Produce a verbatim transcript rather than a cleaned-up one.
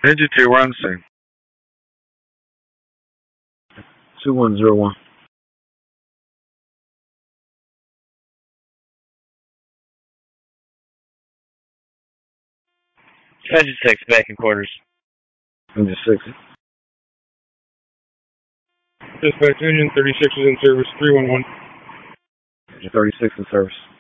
Engine two, we're on the same. two one zero one. Engine six, back in quarters. Engine six. Dispatch, engine thirty-six is in service, three one one. Engine thirty-six in service.